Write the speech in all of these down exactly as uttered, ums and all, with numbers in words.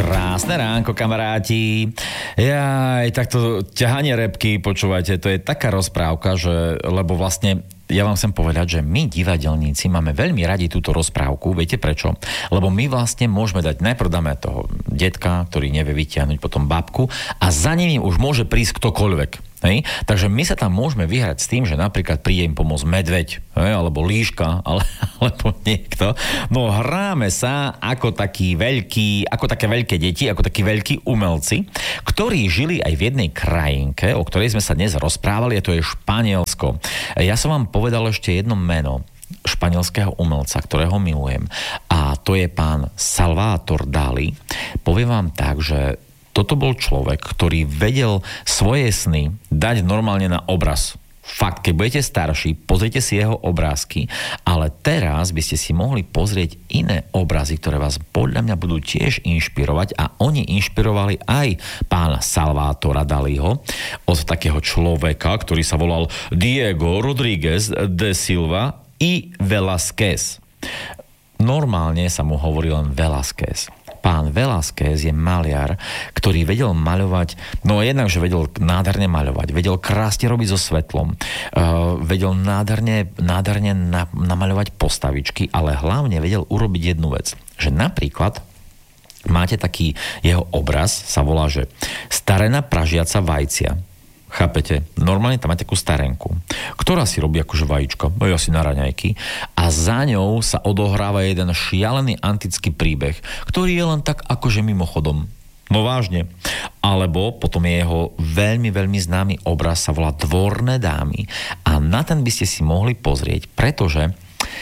Krásne ránko, kamaráti. Jaj, takto ťahanie repky, počúvajte, to je taká rozprávka, že, lebo vlastne ja vám chcem povedať, že my, divadelníci, máme veľmi radi túto rozprávku. Viete prečo? Lebo my vlastne môžeme dať, najprv dáme toho detka, ktorý nevie vytiahnuť potom babku a za ním už môže prísť ktokoľvek. Hej? Takže my sa tam môžeme vyhrať s tým, že napríklad príde im pomôcť medveď, hej? Alebo líška, ale, alebo niekto. No hráme sa ako takí veľkí, ako také veľké deti, ako takí veľkí umelci, ktorí žili aj v jednej krajinke, o ktorej sme sa dnes rozprávali, a to je Španielsko. Ja som vám povedal ešte jedno meno španielského umelca, ktorého milujem, a to je pán Salvador Dalí. Poviem vám tak, že toto bol človek, ktorý vedel svoje sny dať normálne na obraz. Fakt, keď budete starší, pozrite si jeho obrázky, ale teraz by ste si mohli pozrieť iné obrazy, ktoré vás podľa mňa budú tiež inšpirovať, a oni inšpirovali aj pána Salvadora Dalího od takého človeka, ktorý sa volal Diego Rodríguez de Silva y Velázquez. Normálne sa mu hovorí len Velázquez. Pán Velázquez je maliar, ktorý vedel maľovať, no jednak, že vedel nádherne maľovať, vedel krásne robiť so svetlom, uh, vedel nádherne, nádherne na, namaľovať postavičky, ale hlavne vedel urobiť jednu vec, že napríklad máte taký jeho obraz, sa volá, že Starena pražiaca vajcia. Chápete? Normálne tam má takú starenku, ktorá si robí akože vajíčko, no asi na raňajky, a za ňou sa odohráva jeden šialený antický príbeh, ktorý je len tak akože mimochodom. No vážne. Alebo potom je jeho veľmi, veľmi známy obraz, sa volá Dvorné dámy, a na ten by ste si mohli pozrieť, pretože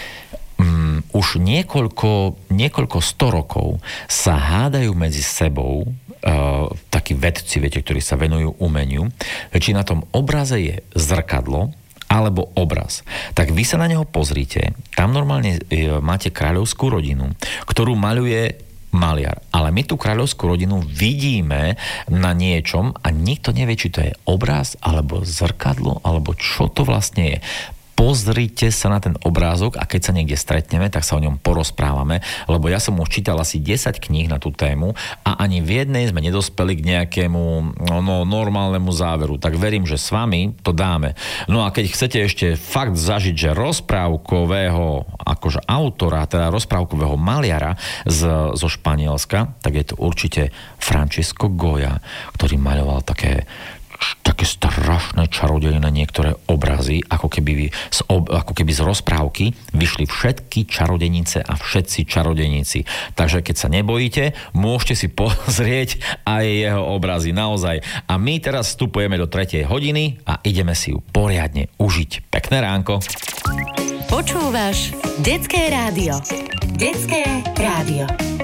um, už niekoľko, niekoľko sto rokov sa hádajú medzi sebou Uh, takí vedci, viete, ktorí sa venujú umeniu, či na tom obraze je zrkadlo alebo obraz. Tak vy sa na neho pozrite. Tam normálne uh, máte kráľovskú rodinu, ktorú maľuje maliar. Ale my tú kráľovskú rodinu vidíme na niečom a nikto nevie, či to je obraz alebo zrkadlo, alebo čo to vlastne je. Pozrite sa na ten obrázok a keď sa niekde stretneme, tak sa o ňom porozprávame, lebo ja som už čítal asi desať kníh na tú tému a ani v jednej sme nedospeli k nejakému no, normálnemu záveru. Tak verím, že s vami to dáme. No a keď chcete ešte fakt zažiť, že rozprávkového akože autora, teda rozprávkového maliara z, zo Španielska, tak je to určite Francisco Goya, ktorý maľoval také také strašné čarodejné niektoré obrazy, ako keby, z, ako keby z rozprávky vyšli všetky čarodenice a všetci čarodejníci. Takže keď sa nebojíte, môžete si pozrieť aj jeho obrazy, naozaj. A my teraz vstupujeme do tretej hodiny a ideme si ju poriadne užiť. Pekné ránko. Počúvaš Detské rádio. Detské rádio.